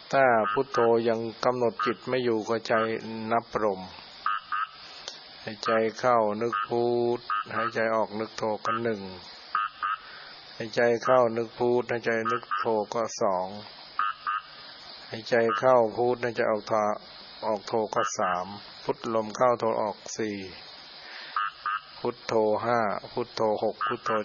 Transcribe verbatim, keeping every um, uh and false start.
ถ้าพุทโธยังกำหนดจิตไม่อยู่ก็ใจนับลมหายใจเข้านึกพุทหายใจออกนึกโธก็หนึ่งหายใจเข้านึกพุทหายใจนึกโธก็สองหายใจเข้าพุทหายใจออกโธออกโธก็สามพุทลมเข้าโธออกสี่พุทโธห้าพุทโธหกพุทโธ